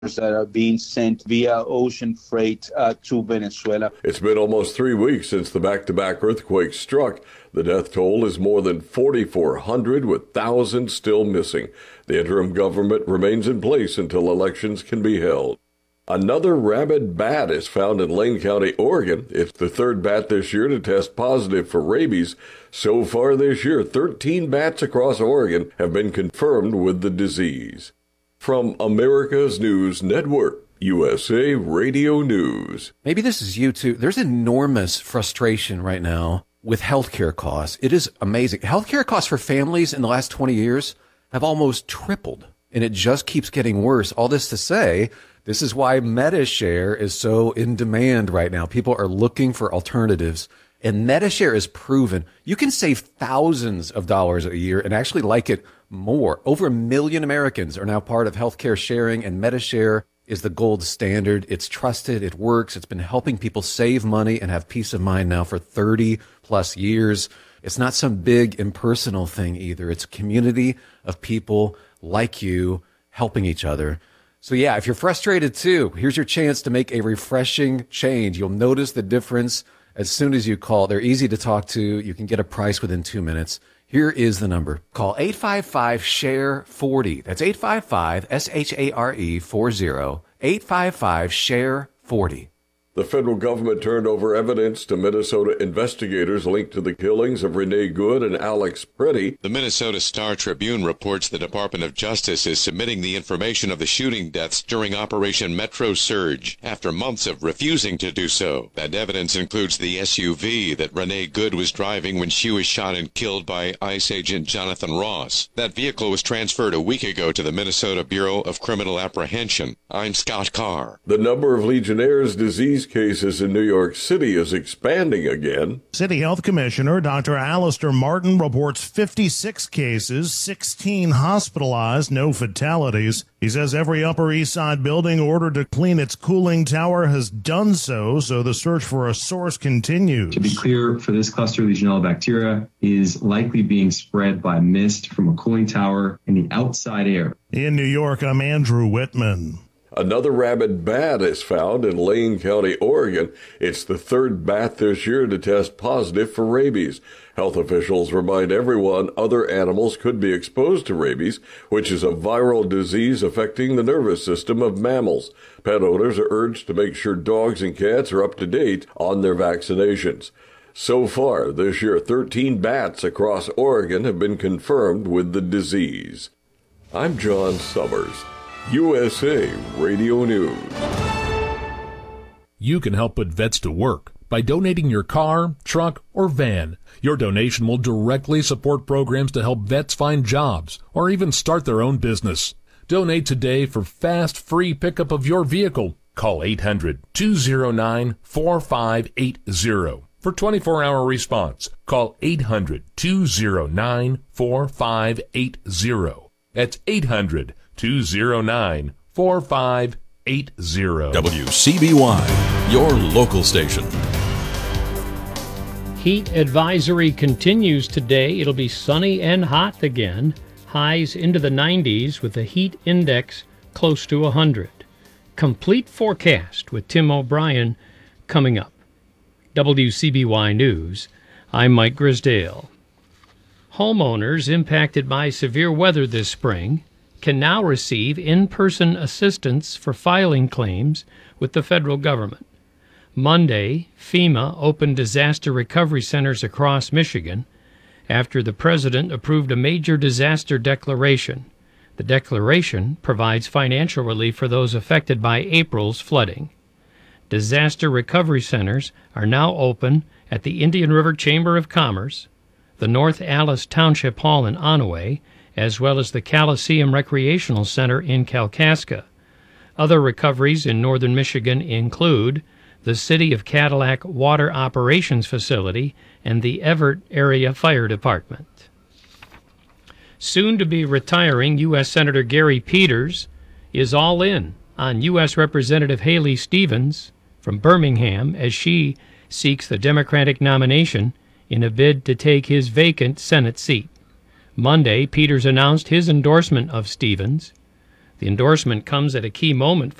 that are being sent via ocean freight to Venezuela. It's been almost 3 weeks since the back-to-back earthquake struck. The death toll is more than 4,400, with thousands still missing. The interim government remains in place until elections can be held. Another rabid bat is found in Lane County, Oregon. It's the third bat this year to test positive for rabies. So far this year, 13 bats across Oregon have been confirmed with the disease. From America's News Network, USA Radio News. Maybe this is you too. There's enormous frustration right now with healthcare costs. It is amazing. Healthcare costs for families in the last 20 years have almost tripled, and it just keeps getting worse. All this to say, this is why MediShare is so in demand right now. People are looking for alternatives, and MediShare is proven. You can save thousands of dollars a year and actually like it more. Over 1 million Americans are now part of healthcare sharing, and MediShare is the gold standard. It's trusted. It works. It's been helping people save money and have peace of mind now for 30 plus years. It's not some big impersonal thing either. It's a community of people like you helping each other. So yeah, if you're frustrated too, here's your chance to make a refreshing change. You'll notice the difference as soon as you call. They're easy to talk to. You can get a price within 2 minutes. Here is the number. Call 855-SHARE-40. That's 855-SHARE-40. 855-SHARE-40. The federal government turned over evidence to Minnesota investigators linked to the killings of Renee Good and Alex Pretty. The Minnesota Star Tribune reports the Department of Justice is submitting the information of the shooting deaths during Operation Metro Surge after months of refusing to do so. That evidence includes the SUV that Renee Good was driving when she was shot and killed by ICE agent Jonathan Ross. That vehicle was transferred a week ago to the Minnesota Bureau of Criminal Apprehension. I'm Scott Carr. The number of Legionnaire's disease cases in New York City is expanding again. City Health Commissioner Dr. Alistair Martin reports 56 cases, 16 hospitalized, no fatalities. He says every Upper East Side building ordered to clean its cooling tower has done so the search for a source continues. To be clear, for this cluster, Legionella bacteria is likely being spread by mist from a cooling tower in the outside air. In New York, I'm Andrew Whitman. Another rabid bat is found in Lane County, Oregon. It's the third bat this year to test positive for rabies. Health officials remind everyone other animals could be exposed to rabies, which is a viral disease affecting the nervous system of mammals. Pet owners are urged to make sure dogs and cats are up to date on their vaccinations. So far this year, 13 bats across Oregon have been confirmed with the disease. I'm John Summers. USA Radio News. You can help put vets to work by donating your car, truck, or van. Your donation will directly support programs to help vets find jobs or even start their own business. Donate today for fast, free pickup of your vehicle. Call 800-209-4580 for 24-hour response. Call 800-209-4580. That's 800-209-4580. WCBY, your local station. Heat advisory continues today. It'll be sunny and hot again. Highs into the 90s with the heat index close to 100. Complete forecast with Tim O'Brien coming up. WCBY News, I'm Mike Grisdale. Homeowners impacted by severe weather this spring can now receive in-person assistance for filing claims with the federal government. Monday, FEMA opened disaster recovery centers across Michigan after the president approved a major disaster declaration. The declaration provides financial relief for those affected by April's flooding. Disaster recovery centers are now open at the Indian River Chamber of Commerce, the North Alice Township Hall in Onaway, as well as the Coliseum Recreational Center in Kalkaska. Other recoveries in northern Michigan include the City of Cadillac Water Operations Facility and the Everett Area Fire Department. Soon to be retiring U.S. Senator Gary Peters is all in on U.S. Representative Haley Stevens from Birmingham as she seeks the Democratic nomination in a bid to take his vacant Senate seat. Monday, Peters announced his endorsement of Stevens. The endorsement comes at a key moment